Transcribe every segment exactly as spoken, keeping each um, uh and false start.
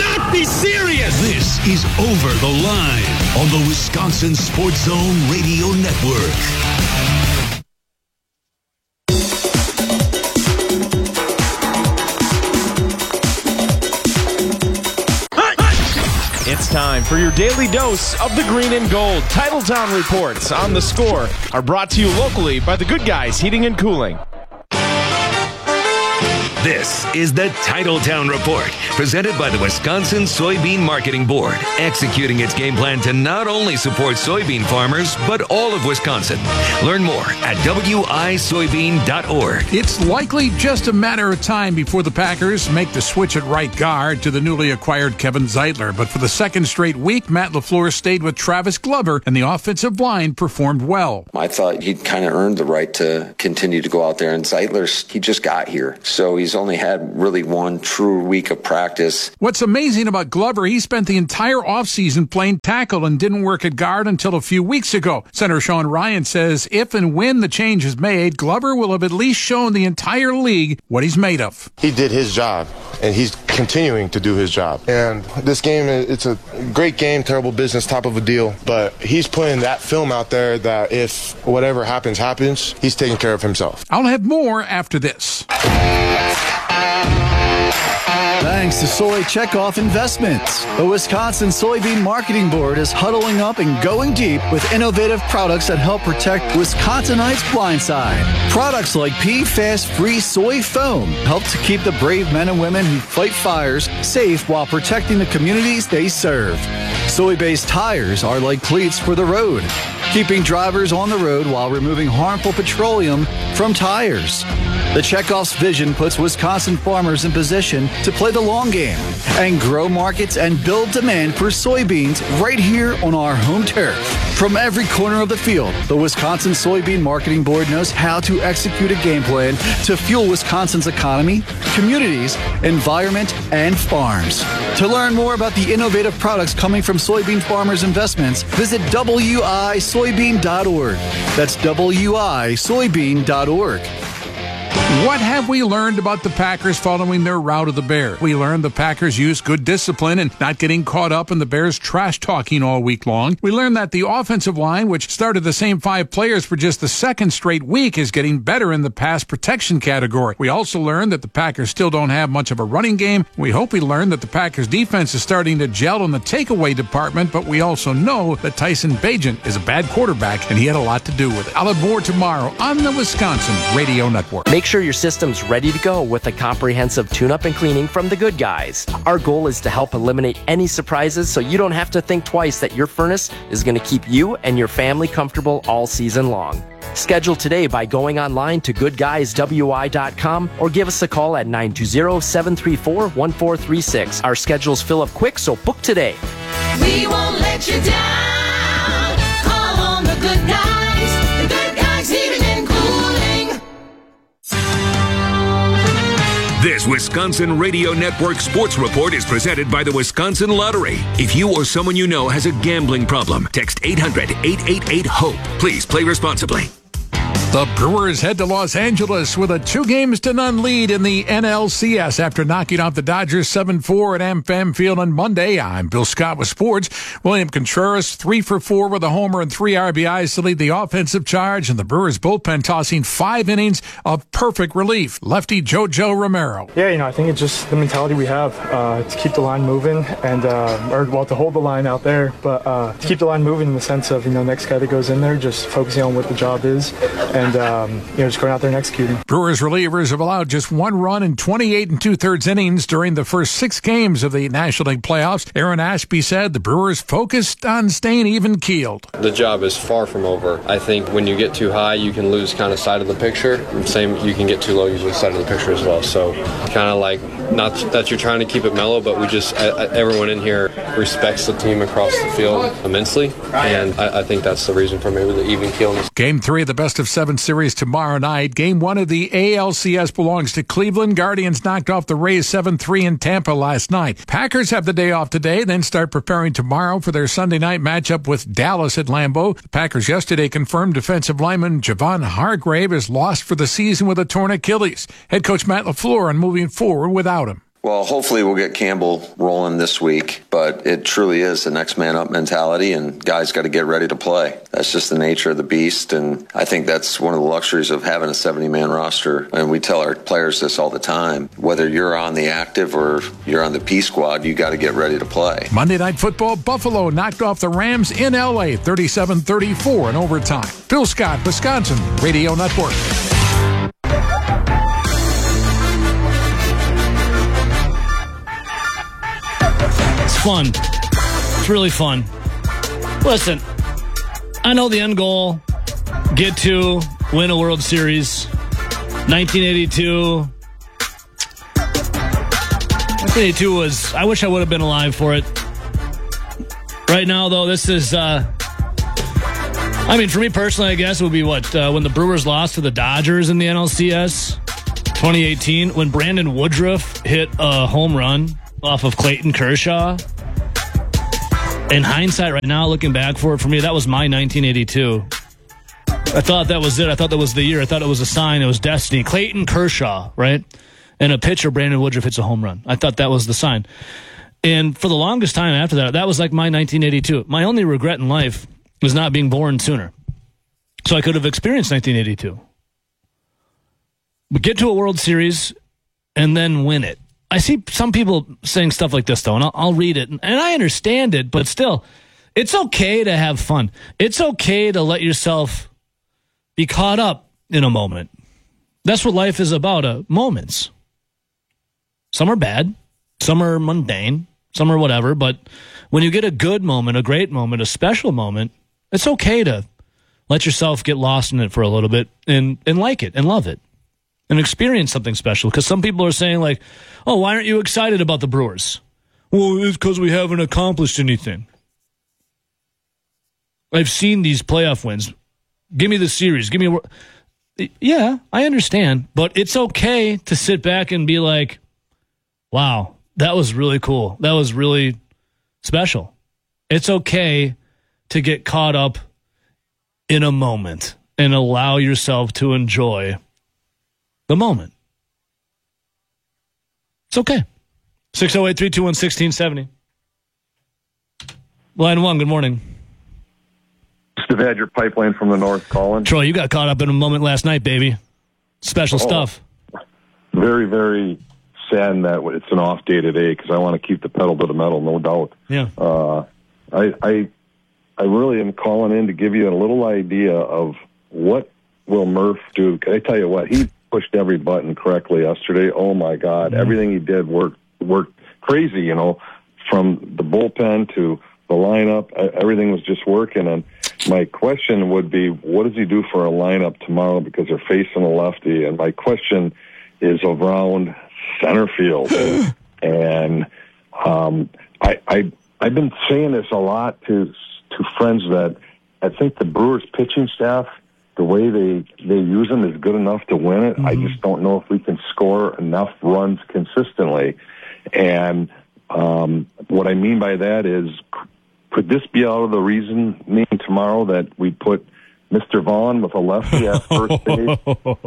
cannot be serious. This is Over the Line on the Wisconsin Sports Zone Radio Network. It's time for your daily dose of the green and gold. Titletown reports on the score are brought to you locally by the Good Guys Heating and Cooling. This is the Titletown Report, presented by the Wisconsin Soybean Marketing Board, executing its game plan to not only support soybean farmers, but all of Wisconsin. Learn more at W I soybean dot org. It's likely just a matter of time before the Packers make the switch at right guard to the newly acquired Kevin Zeitler. But for the second straight week, Matt LaFleur stayed with Travis Glover, and the offensive line performed well. I thought he'd kind of earned the right to continue to go out there, and Zeitler's, he just got here. So he's only had really one true week of practice. What's amazing about Glover, he spent the entire offseason playing tackle and didn't work at guard until a few weeks ago. Senator Sean Ryan says if and when the change is made, Glover will have at least shown the entire league what he's made of. He did his job, and he's continuing to do his job. And this game, it's a great game, terrible business type of a deal, but he's putting that film out there that if whatever happens, happens, he's taking care of himself. I'll have more after this. Thanks to Soy Checkoff Investments. The Wisconsin Soybean Marketing Board is huddling up and going deep with innovative products that help protect Wisconsinites' blind side. Products like P FAST-free soy foam help to keep the brave men and women who fight fires safe while protecting the communities they serve. Soy-based tires are like cleats for the road, keeping drivers on the road while removing harmful petroleum from tires. The Checkoff's vision puts Wisconsin farmers in position to play the long game and grow markets and build demand for soybeans right here on our home turf. From every corner of the field, the Wisconsin Soybean Marketing Board knows how to execute a game plan to fuel Wisconsin's economy, communities, environment, and farms. To learn more about the innovative products coming from soybean farmers' investments, visit W I soybean dot org. That's W I soybean dot org. What have we learned about the Packers following their rout of the Bears? We learned the Packers used good discipline and not getting caught up in the Bears' trash-talking all week long. We learned that the offensive line, which started the same five players for just the second straight week, is getting better in the pass protection category. We also learned that the Packers still don't have much of a running game. We hope we learned that the Packers' defense is starting to gel in the takeaway department, but we also know that Tyson Bagent is a bad quarterback, and he had a lot to do with it. I'll have more tomorrow on the Wisconsin Radio Network. Make sure your system's ready to go with a comprehensive tune-up and cleaning from the Good Guys. Our goal is to help eliminate any surprises so you don't have to think twice that your furnace is going to keep you and your family comfortable all season long. Schedule today by going online to good guys w i dot com or give us a call at nine two zero, seven three four, one four three six. Our schedules fill up quick, so book today. We won't let you down. Call on the Good Guys. The Good Guys Heating and Cooling. This Wisconsin Radio Network Sports Report is presented by the Wisconsin Lottery. If you or someone you know has a gambling problem, text eight hundred, eight eight eight, HOPE. Please play responsibly. The Brewers head to Los Angeles with a two games to none lead in the N L C S after knocking out the Dodgers seven four at AmFam Field on Monday. I'm Bill Scott with sports. William Contreras, three for four with a homer and three R B Is to lead the offensive charge, and the Brewers bullpen tossing five innings of perfect relief. Lefty JoJo Romero. Yeah, you know, I think it's just the mentality we have uh, to keep the line moving and, uh, or well, to hold the line out there, but uh, to keep the line moving in the sense of, you know, next guy that goes in there, just focusing on what the job is. And And, um, you know, just going out there and executing. Brewers relievers have allowed just one run in twenty-eight and two-thirds innings during the first six games of the National League playoffs. Aaron Ashby said the Brewers focused on staying even-keeled. The job is far from over. I think when you get too high, you can lose kind of sight of the picture. Same, you can get too low, you lose sight of the picture as well. So kind of like, not that you're trying to keep it mellow, but we just, everyone in here respects the team across the field immensely. And I, I think that's the reason for maybe the even-keelness. Game three of the best of seven series tomorrow night. Game one of the A L C S belongs to Cleveland. Guardians knocked off the Rays seven three in Tampa last night. Packers have the day off today, then start preparing tomorrow for their Sunday night matchup with Dallas at Lambeau. The Packers yesterday confirmed defensive lineman Javon Hargrave is lost for the season with a torn Achilles. Head coach Matt LaFleur on moving forward without him. Well, hopefully we'll get Campbell rolling this week, but it truly is the next man up mentality, and guys got to get ready to play. That's just the nature of the beast, and I think that's one of the luxuries of having a seventy-man roster. And we tell our players this all the time. Whether you're on the active or you're on the P squad, you got to get ready to play. Monday Night Football, Buffalo knocked off the Rams in L A thirty-seven thirty-four in overtime. Phil Scott, Wisconsin Radio Network. It's fun. It's really fun. Listen, I know the end goal, get to win a World Series. nineteen eighty-two. nineteen eighty-two was, I wish I would have been alive for it. Right now, though, this is, uh, I mean, for me personally, I guess it would be what, uh, when the Brewers lost to the Dodgers in the N L C S, twenty eighteen, when Brandon Woodruff hit a home run off of Clayton Kershaw. In hindsight, right now, looking back for it, for me, that was my nineteen eighty-two. I thought that was it. I thought that was the year. I thought it was a sign. It was destiny. Clayton Kershaw, right? And a pitcher, Brandon Woodruff, hits a home run. I thought that was the sign. And for the longest time after that, that was like my nineteen eighty-two. My only regret in life was not being born sooner. So I could have experienced nineteen eighty-two. But get to a World Series and then win it. I see some people saying stuff like this, though, and I'll, I'll read it. And I understand it, but still, it's okay to have fun. It's okay to let yourself be caught up in a moment. That's what life is about, uh, moments. Some are bad. Some are mundane. Some are whatever. But when you get a good moment, a great moment, a special moment, it's okay to let yourself get lost in it for a little bit and, and like it and love it and experience something special. Because some people are saying, like, oh, why aren't you excited about the Brewers? Well, it's because we haven't accomplished anything. I've seen these playoff wins. Give me the series. Give me a... Yeah, I understand. But it's okay to sit back and be like, wow, that was really cool. That was really special. It's okay to get caught up in a moment and allow yourself to enjoy the moment. It's okay. six oh eight, three two one, one six seven oh. Line one, good morning. Must have had your pipeline from the north calling. Troy, you got caught up in a moment last night, baby. Special oh, stuff. Very, very sad that it's an off day today because I want to keep the pedal to the metal, no doubt. Yeah. Uh, I, I, I really am calling in to give you a little idea of what will Murph do. Can I tell you what? He pushed every button correctly yesterday. Oh, my God. Mm-hmm. Everything he did worked, worked crazy, you know, from the bullpen to the lineup. Everything was just working. And my question would be, what does he do for a lineup tomorrow because they're facing a lefty? And my question is around center field. and um, I, I, I've been saying this a lot to to friends that I think the Brewers pitching staff, the way they, they use them is good enough to win it. Mm-hmm. I just don't know if we can score enough runs consistently. And um, what I mean by that is, could this be out of the reasoning tomorrow that we put Mister Vaughn with a lefty at first base,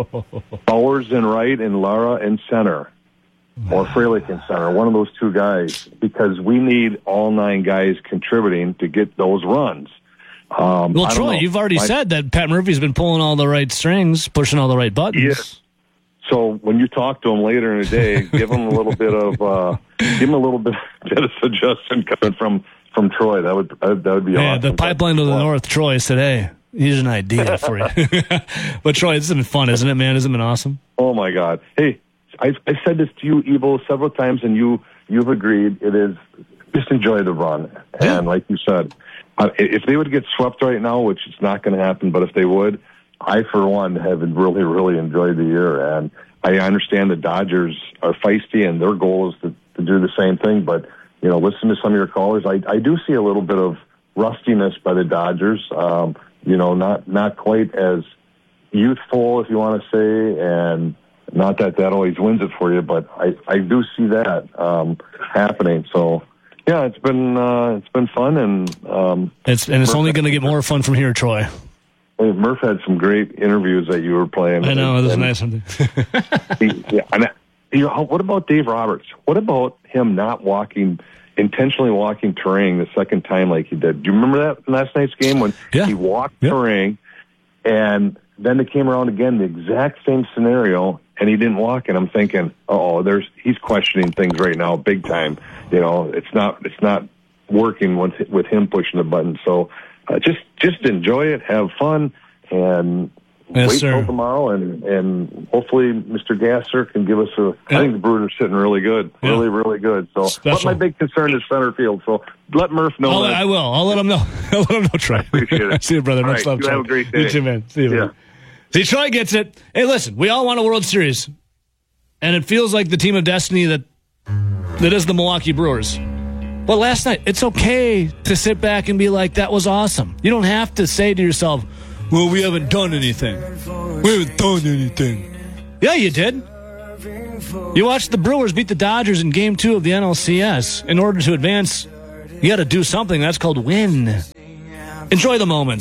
Bowers in right, and Lara in center, or Frelick in center, one of those two guys, because we need all nine guys contributing to get those runs. Um, well, Troy, you've already My, said that Pat Murphy's been pulling all the right strings, pushing all the right buttons. Yes. So when you talk to him later in the day, give him a little bit of, uh, give him a little bit, bit of suggestion coming from, from Troy. That would that would be yeah, awesome. The pipeline to the well, north, Troy said, hey, here's an idea for you. But Troy, this has been fun, isn't it, man? Hasn't it been awesome? Oh, my God. Hey, I've, I've said this to you, Evo, several times, and you, you've agreed. It is just enjoy the run. Yeah. And like you said, uh, if they would get swept right now, which is not going to happen, but if they would, I, for one, have really, really enjoyed the year. And I understand the Dodgers are feisty, and their goal is to, to do the same thing. But, you know, listen to some of your callers. I, I do see a little bit of rustiness by the Dodgers. Um, you know, not, not quite as youthful, if you want to say, and not that that always wins it for you, but I, I do see that um, happening. So, yeah, it's been uh, it's been fun, and um, it's and it's Murph only going to get more fun from here, Troy. Murph had some great interviews that you were playing. I know, and, it was nice. he, yeah, and you know, what about Dave Roberts? What about him not walking, intentionally walking Terang the second time like he did? Do you remember that in last night's game when yeah. he walked yeah. Terang, and then it came around again, the exact same scenario, and he didn't walk? And I'm thinking, oh, there's he's questioning things right now, big time. You know, it's not it's not working with with him pushing the button. So uh, just just enjoy it, have fun, and. Yes, Wait sir. till tomorrow, and, and hopefully Mister Gasser can give us a. Yeah. I think the Brewers are sitting really good, yeah. really, really good. So, Special. But my big concern is center field. So let Murph know. I'll, that. I will. I'll let him know. I'll let him know, Troy. Appreciate it. See you, brother. All Much right, love, you Troy. have a great day. You too, man. See you. Yeah. Man. See, Troy gets it. Hey, listen, we all want a World Series, and it feels like the team of destiny that that is the Milwaukee Brewers. But last night, it's okay to sit back and be like, "That was awesome." You don't have to say to yourself, "Well, we haven't done anything. We haven't done anything." Yeah, you did. You watched the Brewers beat the Dodgers in Game Two of the N L C S. In order to advance, you got to do something. That's called win. Enjoy the moments.